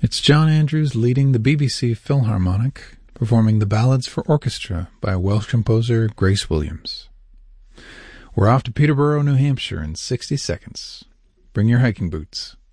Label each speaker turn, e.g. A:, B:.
A: It's John Andrews leading the BBC Philharmonic, performing the Ballads for Orchestra by Welsh composer Grace Williams. We're off to Peterborough, New Hampshire in 60 seconds. Bring your hiking boots.